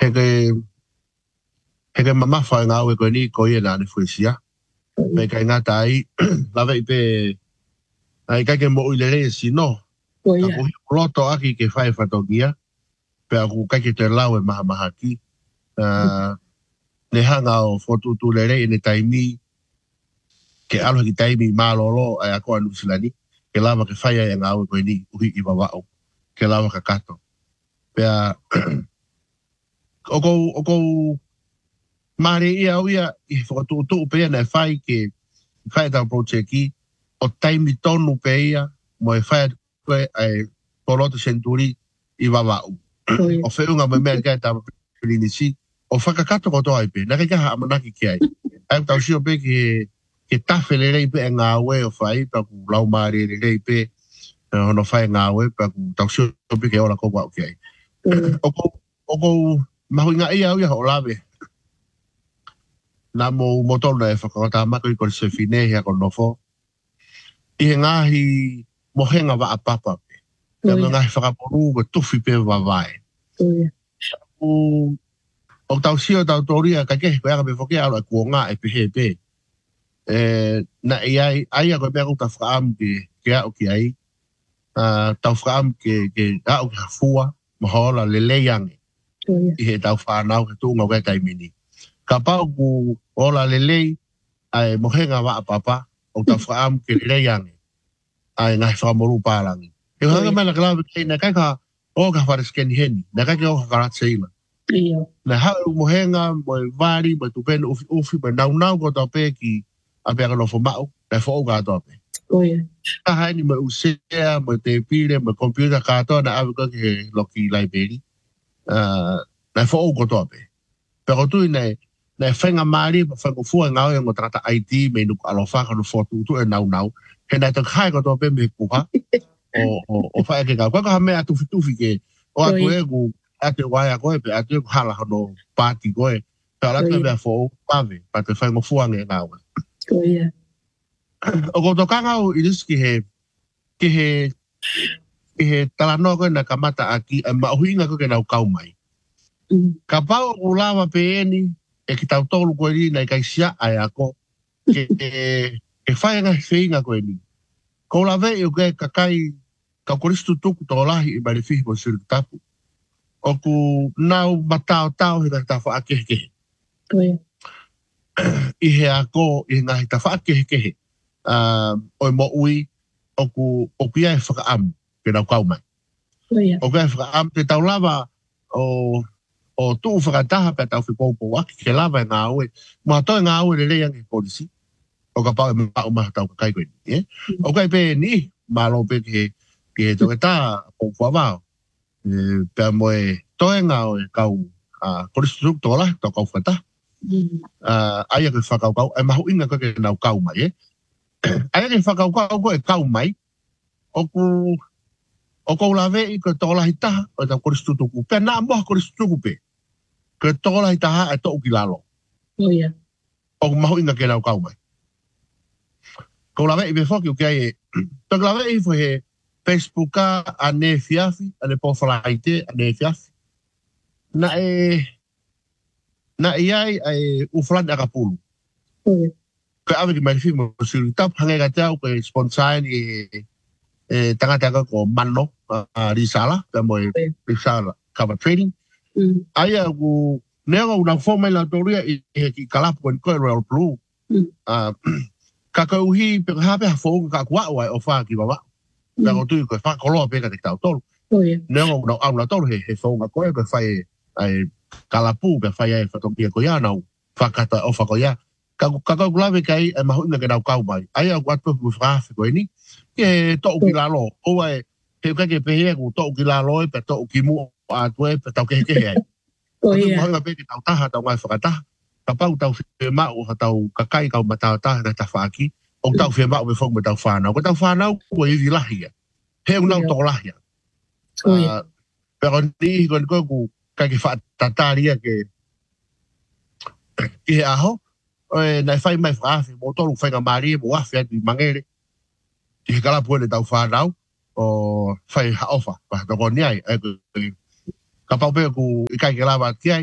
he ke mama fa nga we ko ni ko ye na ni fuisia pe ka nga tai la ve pe ai ka ke mo ile le si no ka ko loto aki ke fai fa to gia pe ku ka ke te lawe maha ki ne hanga o fotu tu le ni taimi ke alo ki taimi malolo ai ko anu silani ke lava ke fai ai nga we ko ni uhi I baba o ke lava ka kato pe o mare ia I whakatutu pe na whai ke whai tau project ki o taimi tonu pe ia mo e whai koe ai poroto senturi I wawau. O whiunga me mea kai tau pirinisi o whakakato koto ai pe. Naka kaha amanaki ki ai. Ai tau sio pe ke tawhi le rei pe ngā ue o whai pa ku lau mare le rei pe hono whai ngā ue pa ku tau sio pe ke ora koko au ki ai. O kou mahui ngā ia o lawe. Na mo tolu na e whakakota mako I kore se whine hea ko nofo. I he ngahi mohenga wa apapa pe. Ia me ngahi whakaporu ko tuwhi pe wawai. O tau sio tau toria ka kehi koe anga me whoke alo e kua ngā e pehe pe. Na ai a koe mea kuta whakaamu ke au ki ai. Tau whakaamu ke au ki hafua mahola le leiange. I he tau whanau ke tūnga wea taimini. Ka pau ku ola lelei ai mohenga wa papa o ta whaam ke leiange ai ngai whamoru pārangi. E hanga mana ka lawe kei na kai ka o ka whareskeni heni, na kai ka o ka karatseila. Na hau mohenga, mo wari, mo tupenu ufi, mo nau ko ta pe ki a pēka no whamau, na whao ka tope. Ka haini mo usea, mo te pire, mo computer kato na awe ka ke loki library, na whao ko tope. Pero tui nei, na whenga maari, whenga fua ngau e ngo tangata IT, me nuku alofa kanu fotutu e nau. He nai tak hai koto pe me kuha, o whae ke kau. Kwa ka mea tufi ke, o atu e gu, ate wai a koe pe, ate e gu hala hano pāti koe. Pe alatu e mea fōu, pāwe, pa te whenga fua nge ngau. O koto ka ngau I riski ke he talanoa koe na kamata aki, e mauhinga koe ke nau kau mai. Ka pau o lawa pe eni, e ki tau tolu koe ni, na I kai sia ai ako, ke whaenga whiinga koe ni. Ko la vei o ke kakai, ka koristu tuku tō lahi I mare whihi mo suri tapu. O ku nau matao tau he ta whaakehe. I he ako, I ngahi ta whaakehe. O mo ui, o ku ia e whakaamu, ke nau kau mai. O ku ia e whakaamu, te tau lava o tuu whakataha pe tau whipopo waki, ke lava ngā ue. Mua toi ngā ue le leangi polisi. O ka pau e mao maha tau ka kai koe ni. O kai pe ni, malo pe ke toke tā o whawao. Pea moe toe ngā o e kau koristu tōla, tau kau whata. Aia ke whakau kau, e mahu inga koe ke nau kau mai. Aia ke whakau kau koe kau mai, o kou lawe I koe tōla hi taha, o tau koristu tuku. Pea nā moha koristu tuku pe. Koe tōla hi taha e tō uki lalo. O mahu inga ke nau kau mai. Ko lawe I me whoki o kia e, tōk lawe I fo he Facebooka a ne fiafi, a ne pōwhalaite, a ne fiafi. Na ai ufalani a ka pulu. Ko awe ki marifi mo siri tap, hange ka tau ko sponsain e tangata ko mano, risala, ka mo risala, cover trading. Aia ku neo una forma la toria I ki kalapu ko Royal Blue. Ka uhi pe hape ha fo ka kwa wa o fa ki baba ka ko tu ko fa ko lo pe ka te tau tolu neo no au na tolu he fo ka ko fai ai kalapu ka fai ai fa to ki ko ya na fa ka ta o fa ko ya ka lave kai e mahu na ka na ka mai ai a wat ko fa ko ni ke to ki la lo o ai he ka ke pe he ko to ki la lo pe to ki mu a tu pe ta ke ai ko mahu pe ki tau ta ha ta wa fa ta ka pau tau whima o tau kakai kau matau taha na ta whaaki, o tau whima o me whong me tau whanau. Ko tau whanau, ko I lahia. He unau tō lahia. Pero ni ko ku kai ki whaatataria ke he aho, nai whai mai whaafi, mo tōru whainga maari, mo wafi ati mangere, I he kalapu ele tau whanau, o whai haofa, pa toko ni ai, ka pau pe ku I kai ke lawa ati ai,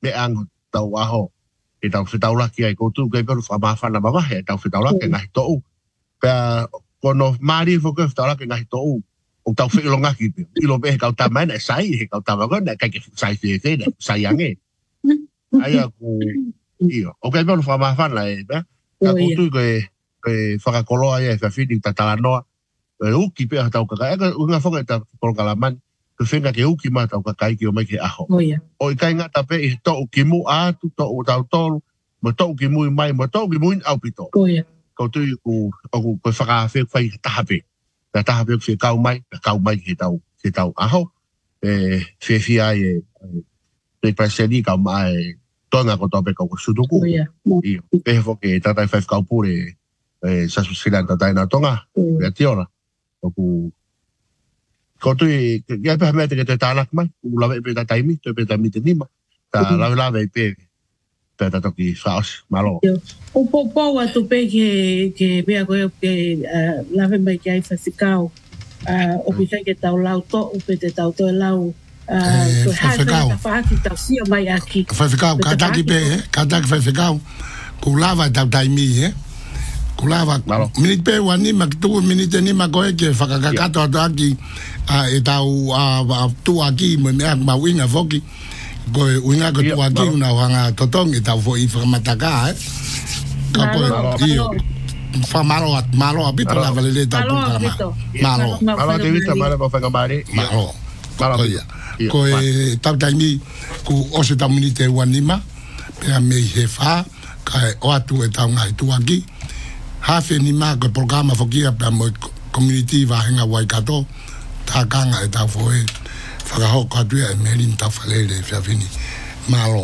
me ang tau aho e tau whetau laki ai koutu kei peru whamawhana mamahe e tau whetau laki ngahi tou. Pea kono maari whoke whetau laki ngahi tou o tau whilongaki pe. Ilo pe he kau tamaina e sai, he kau tamagona e kai ke sai whewhena, sai ange. Aia ku iyo. O kei peru whamawhana e pea. Ka koutu koe whakakoloa e whawhini tatalanoa. E uki pe tau kakai. Eka unga whoka e tau kolokalamani. Ke whenga ke uki ma tau kakai ki o mai ke aho. O i kai ngata pe i tau ki mu atu, tau tau tolu, ma tau ki mui mai, ma tau ki mui au pito. Koutu i ku koe whakawhi whai tahape. Ka tahape ke kau mai ke tau aho. E whewhia e preseni kau mai tonga ko tope kau suduku. Iyo. Pe he whoke tatai whai kau pure sasu silan tatai na tonga. Pea tiora. Oku koutu i ia pe hamea te tānak mai. Ulawe pe ta taimi, te pe taimi te nima. Ta lawe pe pe ta toki whaos malo. O po atu pe ke mea koe ke lawe mai ki ai whasikau. O pita ke tau lau to, o pe te tau to e lau. Whawhikau. Whaaki tau sia mai aki. Whawhikau, ka taki pe, ka taki whawhikau. Ku lawa tau taimi, Kulava, minit pe wanima, tu minit nima koe ke whakakakato atu aki e tau tu aki me mea ma winga foki koe winga ko tu aki una wanga totong e tau fo i whakamataka ka koe iyo malo apito la valele tau pukama malo te vista malo pa whakamare malo koe tau taimi ku ose tau minit wanima pea me he wha ka o atu e tau ngai tu aki hafe ni ma ko programa fokia pa mo community va henga Waikato ta kanga e ta foi fa ho ka tu e melin ta falele fa fini malo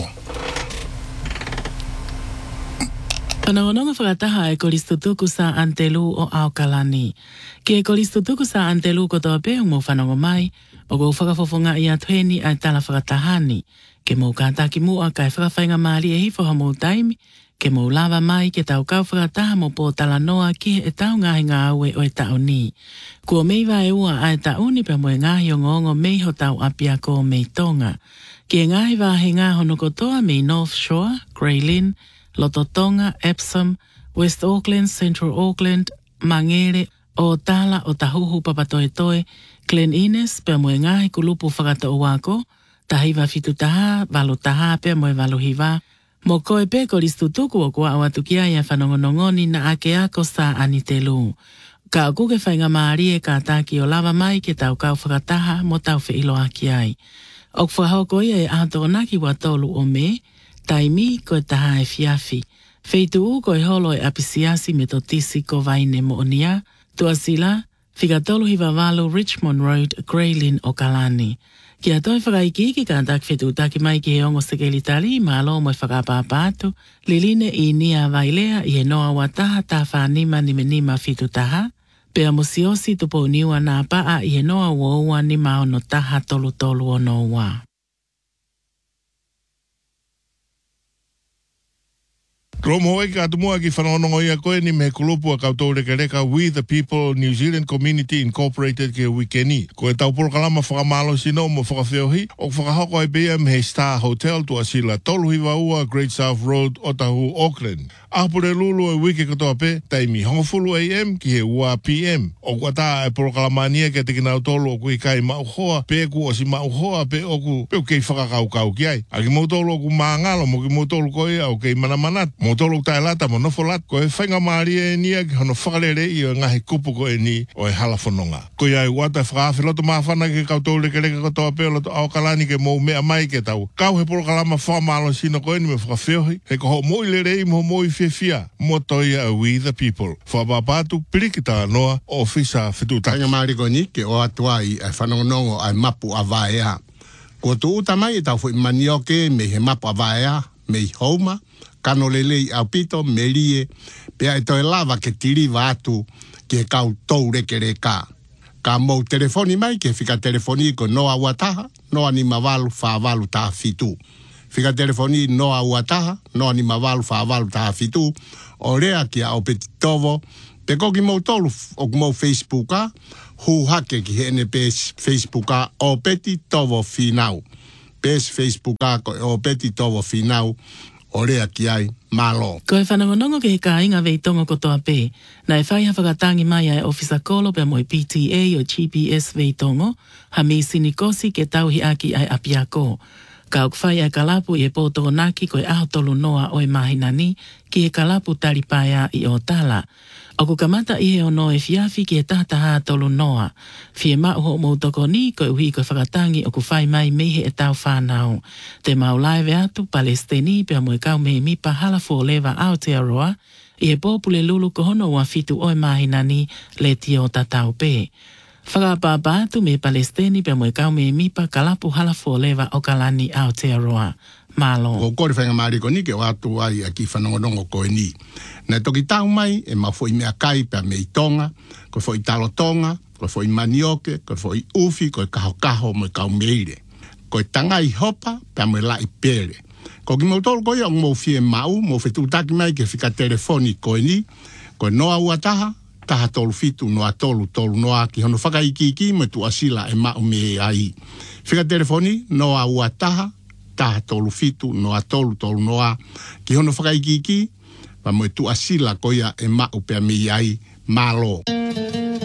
Panaononga whakataha e koristutuku sa Antelu o Aokalani. Ki e koristutuku sa Antelu ko toa peung mo whanongo mai, o ko whakafofonga i atueni ai tala whakatahani. Ke mou kātaki mua kai whakawhainga maari e hifo ha mou taimi, ke mou lava mai ke tau kau whakataha mo po tala noa ki e tau ngahi ngā aue o e tau ni. Kua meiwa e ua ai tau ni pe mo e ngahi o ngongo mei ho tau apia ko mei tonga. Ki e ngahi wahe ngā hono kotoa mei North Shore, Grey Lynn, Lototonga, Epsom, West Auckland, Central Auckland, Mangere, o Tala, o Tahuhu, Papatoetoe, Glen Innes, pe mo e ngahi kulupu whakata o wako, tahiwa fitu taha, valo taha, pe mo e valo hiwa, mo koe pe koristutuku o kua awatukia ia whanongonongoni na ake ako sa anitelu. Ka kuke whainga maari e ka taki o lava mai ke tau kau whakataha mo tau whi ilo aki ai. Ok whahoko ia e ahatonaki wa tolu o me, taimi koe taha e fiafi. Feitu u koe holo e apisiasi me to tisi ko vaine mo onia, tua sila, whikatolu hiwa walo Richmond Road, Grey Lynn o Kalani. Kia toi whakaiki ki kātak whetu taki mai ki he ongo sekeli tali, malo mo e whakapapātu, liline i nia vailea i he noa wataha tā whanima ni menima fitu taha, pea musiosi tupo niwa nā paa i he noa uoua ni maono taha tolu tolu o noa. Romo e ka tumua ki whanonongo ia koe ni me kulupu a koutou reka We the People New Zealand Community Incorporated ke wikeni. Ko e tau polokalama whakamalo sino mo whakawheohi o whakahoko e bea me Star Hotel tua sila tolu hiwa ua Great South Road Otahu Auckland. Ahapure lulu e wike katoa pe taimi hongofulu AM ki he ua PM. O kuata e polokalamania ke teki nau tolu o kui kai mauhoa pe ku o si mauhoa pe oku pe kei whakakau ki ai. Aki mautolu o ku maangalo mo ki mautolu koe au kei manamanat. Motolo tai lata mo nofo lat ko e whainga maari e nia ki hono whakarere i o ngahi kupu ko e ni o e halafononga. Ko ia i wata whakawhi loto mawhana ke koutou reke katoa peo loto Aokalani ke mou mea mai ke tau. Kau he polokalama whamalo sino ko e ni me whakawheohi. He ko ho moi le rei mo moi whiawhia. Mo toia a We the People. Whapapatu pirikita noa o whisa whituta. Whainga maari ko ni ke o atua i e whanongonongo ai mapu a vaea. Ko tu utamai e tau fui manioke me he mapu a vaea, me i houma, kano lelei au pito, melie, pea e toi lava ke tiriva atu ke kau tou reke reka. Ka mou telefoni mai ke whika telefoni ko noa wataha, noa ni mawalu whawalu taha fitu. Whika telefoni noa wataha, noa ni mawalu whawalu taha fitu, o rea ki a o peti tovo, pe koki mou tolu o mou Facebooka, hu hake ki hene pe Facebooka o peti tovo finau. pes Facebook a ko o peti tovo finau o rea ki ai malo. Ko e whanongonongo ke he ka inga veitongo kotoa pē. Na e whai hawhakatangi mai ai ofisa kolo pe moi PTA o GPS veitongo, ha mi sinikosi ke tauhi aki ai apiako. Ka ok whai ai kalapu i e pōtoko naki ko e aho tolu noa o e mahinani ki e kalapu talipaya i o tala. O ku kamata i he ono e fiafi ki e tahataha tolu noa. Fie mau ho moutoko ni ko e uhi ko e whakatangi o ku whai mai mehe e tau whanau. Te maulaive atu Palestini pia mo e kau me mipa halafo lewa Aotearoa i e pōpule lulu ko hono ua fitu o e mahinani le tio tatau pē. Whakapapa atu me Palestini pia mo e kau me mipa kalapu halafo lewa o kalani Aotearoa. Malo. Ko kore whainga mariko ni ke o atu ai a ki whanongonongo koe ni. Nei toki tau mai e mawhoi mea kai pia me i tonga, koe whoi talo tonga, koe whoi manioke, koe whoi ufi, koe kaho mo i kau meire. Koe tanga i hopa pia mo i lai pere. Ko ki mautolo koe o mo fie mau, mo whetu taki mai ke whika telefoni koe ni, koe noa ua taha tolu fitu noa tolu noa ki hono whakaikiki mo tu asila e mau me ai. Whika telefoni noa ua taha tolu fitu noa tolu noa ki hono whakaikiki, pa mo tu asila koia e mau pia me ai malo.